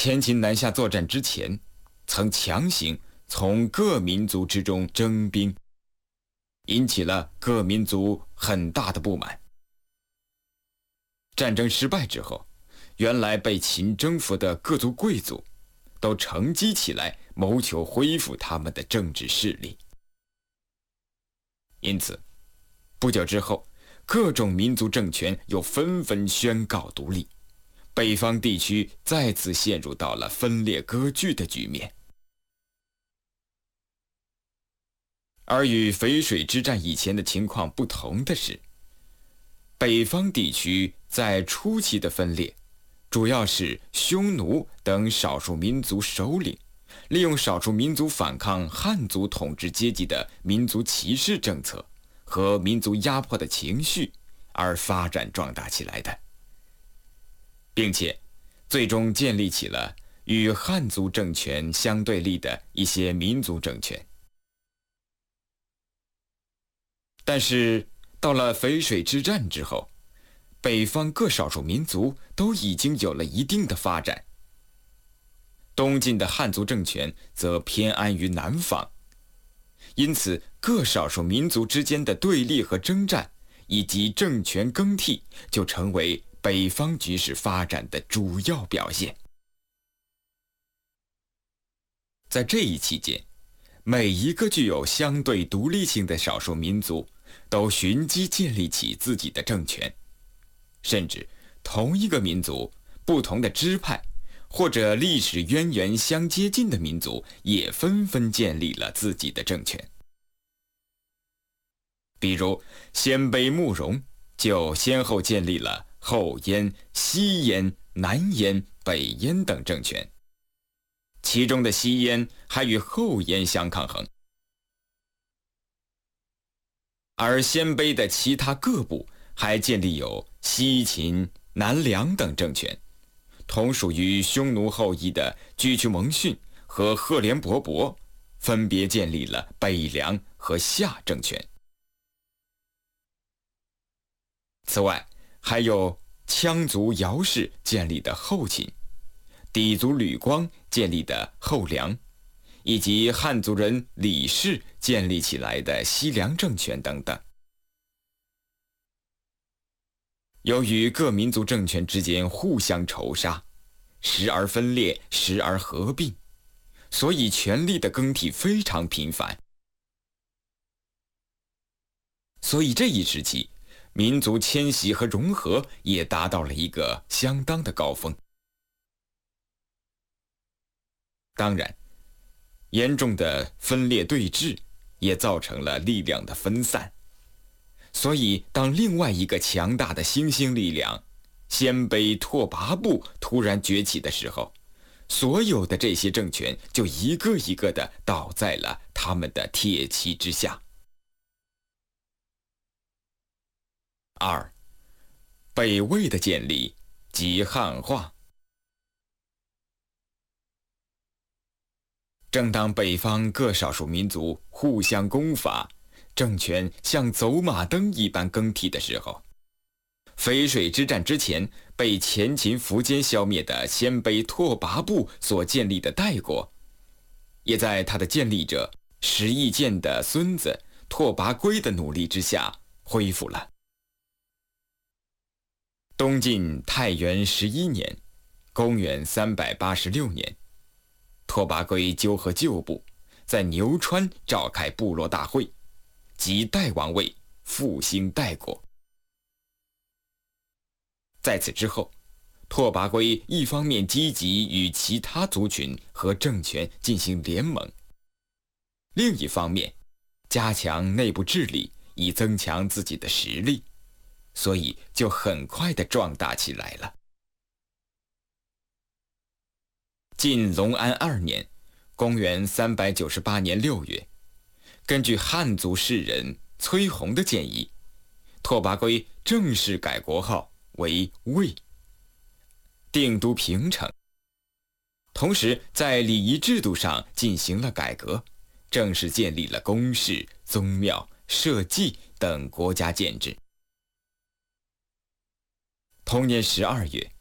前秦南下作战之前，曾强行从各民族之中征兵，引起了各民族很大的不满。战争失败之后，原来被秦征服的各族贵族都乘机起来，谋求恢复他们的政治势力。因此，不久之后，各种民族政权又纷纷宣告独立，北方地区再次陷入到了分裂割据的局面。而与淝水之战以前的情况不同的是，北方地区在初期的分裂，主要是匈奴等少数民族首领利用少数民族反抗汉族统治阶级的民族歧视政策和民族压迫的情绪而发展壮大起来的，并且最终建立起了与汉族政权相对立的一些民族政权。但是到了淝水之战之后，北方各少数民族都已经有了一定的发展，东晋的汉族政权则偏安于南方，因此各少数民族之间的对立和征战以及政权更替就成为北方局势发展的主要表现。在这一期间，每一个具有相对独立性的少数民族都寻机建立起自己的政权，甚至同一个民族不同的支派或者历史渊源相接近的民族也纷纷建立了自己的政权。比如鲜卑慕容就先后建立了后燕、西燕、南燕、北燕等政权，其中的西燕还与后燕相抗衡。而鲜卑的其他各部还建立有西秦、南梁等政权，同属于匈奴后裔的居屈蒙逊和赫连勃勃分别建立了北凉和夏政权。此外，还有羌族姚氏建立的后秦，氐族吕光建立的后梁，以及汉族人李氏建立起来的西凉政权等等。由于各民族政权之间互相仇杀，时而分裂，时而合并，所以权力的更替非常频繁。所以这一时期，民族迁徙和融合也达到了一个相当的高峰。当然，严重的分裂对峙也造成了力量的分散。所以当另外一个强大的新兴力量鲜卑拓跋部突然崛起的时候，所有的这些政权就一个一个的倒在了他们的铁骑之下。二，北魏的建立及汉化。正当北方各少数民族互相攻伐，政权像走马灯一般更替的时候，淝水之战之前被前秦苻坚消灭的鲜卑拓跋部所建立的代国，也在他的建立者石义建的孙子拓跋圭的努力之下恢复了。东晋太元11年，公元386年，拓跋圭纠合旧部，在牛川召开部落大会，即代王位，复兴代国。在此之后，拓跋圭一方面积极与其他族群和政权进行联盟，另一方面加强内部治理，以增强自己的实力，所以就很快地壮大起来了。晋隆安2年，公元398年6月，根据汉族士人崔洪的建议，拓跋圭正式改国号为魏，定都平城，同时在礼仪制度上进行了改革，正式建立了宫室、宗庙、社稷等国家建制。同年12月，